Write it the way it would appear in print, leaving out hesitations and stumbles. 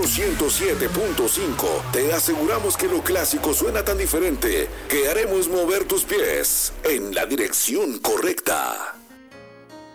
Oro 107.5 te aseguramos que lo clásico suena tan diferente que haremos mover tus pies en la dirección correcta.